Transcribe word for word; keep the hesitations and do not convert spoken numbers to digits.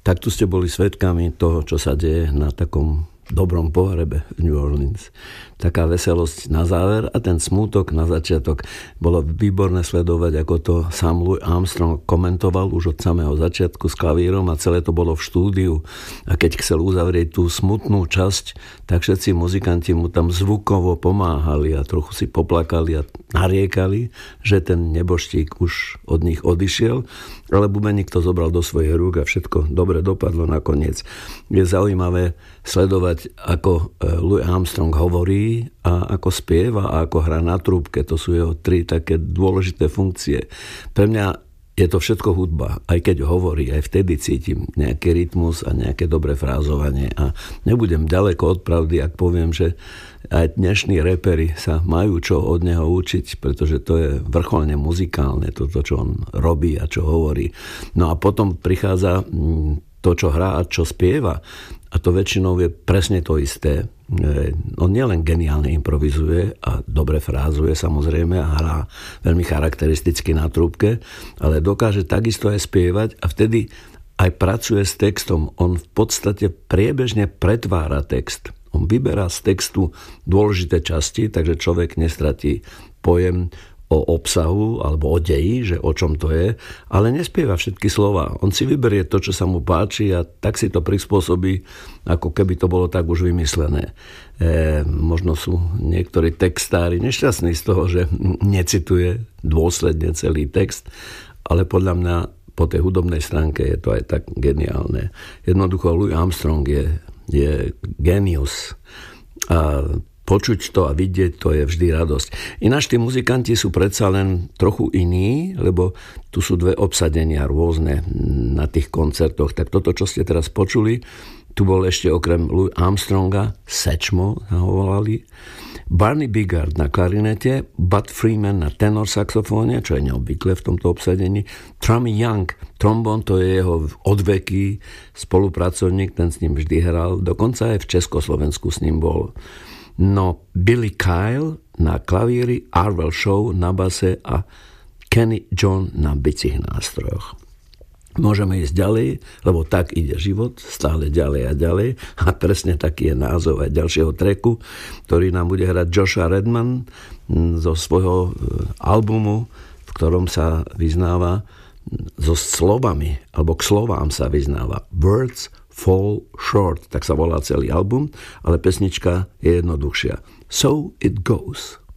Tak tu ste boli svedkami toho, čo sa deje na takom dobrom pohrebe v New Orleans. Taká veselosť na záver a ten smútok na začiatok. Bolo výborné sledovať, ako to sám Louis Armstrong komentoval už od samého začiatku s klavírom a celé to bolo v štúdiu. A keď chcel uzavrieť tú smutnú časť, tak všetci muzikanti mu tam zvukovo pomáhali a trochu si poplakali a nariekali, že ten neboštík už od nich odišiel, ale bubeník to zobral do svojich rúk a všetko dobre dopadlo nakoniec. Je zaujímavé sledovať, ako Louis Armstrong hovorí a ako spieva a ako hrá na trúbke. To sú jeho tri také dôležité funkcie. Pre mňa je to všetko hudba. Aj keď hovorí, aj vtedy cítim nejaký rytmus a nejaké dobré frázovanie. A nebudem ďaleko od pravdy, ak poviem, že aj dnešní reperi sa majú čo od neho učiť, pretože to je vrcholne muzikálne, toto, čo on robí a čo hovorí. No a potom prichádza to, čo hrá a čo spieva. A to väčšinou je presne to isté. On nielen geniálne improvizuje a dobre frázuje samozrejme a hrá veľmi charakteristicky na trúbke, ale dokáže takisto aj spievať a vtedy aj pracuje s textom. On v podstate priebežne pretvára text. On vyberá z textu dôležité časti, takže človek nestratí pojem o obsahu alebo o deji, že o čom to je, ale nespieva všetky slova. On si vyberie to, čo sa mu páči a tak si to prispôsobí, ako keby to bolo tak už vymyslené. E, možno sú niektorí textári nešťastní z toho, že necituje dôsledne celý text, ale podľa mňa po tej hudobnej stránke je to aj tak geniálne. Jednoducho Louis Armstrong je, je genius a počuť to a vidieť, to je vždy radosť. Ináč tí muzikanti sú predsa len trochu iní, lebo tu sú dve obsadenia rôzne na tých koncertoch. Tak toto, čo ste teraz počuli, tu bol ešte okrem Louis Armstronga, Satchmo ho volali, Barney Bigard na klarinete, Bud Freeman na tenor saxofóne, čo je neobvyklé v tomto obsadení, Trummy Young, trombón, to je jeho odveký spolupracovník, ten s ním vždy hral, dokonca aj v Československu s ním bol. No, Billy Kyle na klavíri, Arvel Shaw na base a Kenny John na bicích nástrojoch. Môžeme ísť ďalej, lebo tak ide život, stále ďalej a ďalej. A presne taký je názov aj ďalšieho tracku, ktorý nám bude hrať Joshua Redman zo svojho albumu, v ktorom sa vyznáva so slovami, alebo k slovám sa vyznáva Words Fall Short, tak sa volá celý album, ale pesnička je jednoduchšia. So it goes.